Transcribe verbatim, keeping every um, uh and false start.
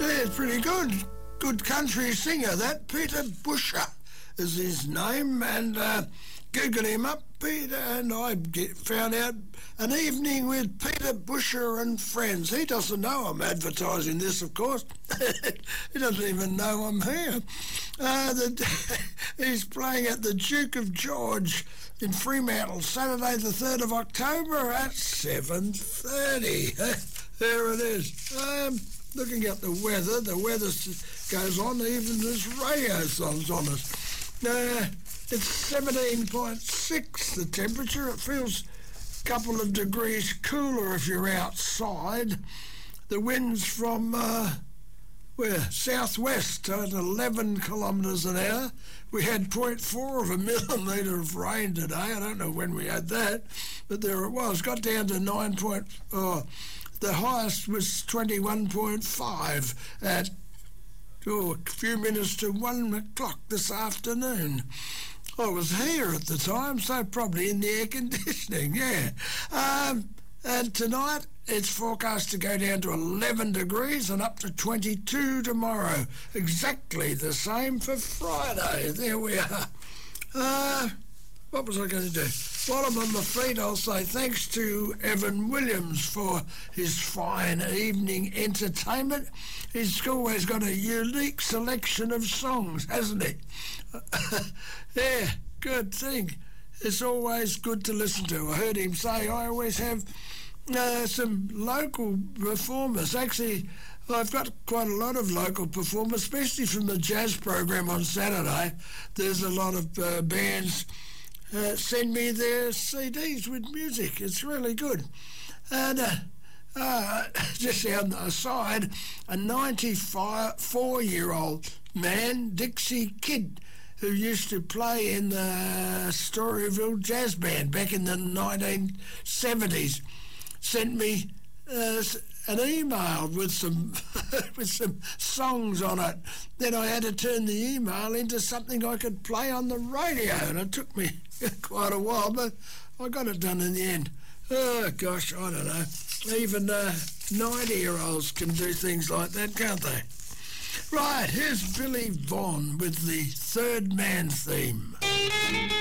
Yeah, it's pretty good. Good country singer, that. Peter Busher is his name, and uh, Google him up, Peter, and I get, found out an evening with Peter Busher and friends. He doesn't know I'm advertising this, of course. He doesn't even know I'm here. Uh, the, he's playing at the Duke of George in Fremantle, Saturday the third of October at seven thirty. There it is. Um, looking at the weather, the weather goes on, even this radio song's on us. Uh, it's seventeen point six, the temperature. It feels a couple of degrees cooler if you're outside. The wind's from, uh, where? Southwest at eleven kilometres an hour. We had zero point four of a millimetre of rain today. I don't know when we had that, but there it was. Got down to nine point... Oh, the highest was twenty-one point five at oh, a few minutes to one o'clock this afternoon. I was here at the time, so probably in the air conditioning, yeah. Um, and tonight it's forecast to go down to eleven degrees and up to twenty-two tomorrow. Exactly the same for Friday. There we are. Uh, what was I going to do? While I'm on my feet, I'll say thanks to Evan Williams for his fine evening entertainment. He's always got a unique selection of songs, hasn't he? Yeah, good thing. It's always good to listen to. I heard him say I always have uh, some local performers. Actually, I've got quite a lot of local performers, especially from the jazz program on Saturday. There's a lot of uh, bands Uh, send me their C Ds with music. It's really good. And uh, uh, just on the aside, a ninety-four-year-old man, Dixie Kidd, who used to play in the Storyville Jazz Band back in the nineteen seventies, sent me uh, an email with some with some songs on it. Then I had to turn the email into something I could play on the radio, and it took me quite a while, but I got it done in the end. Oh, gosh, I don't know. Even uh, ninety-year-olds can do things like that, can't they? Right, here's Billy Vaughn with the Third Man theme.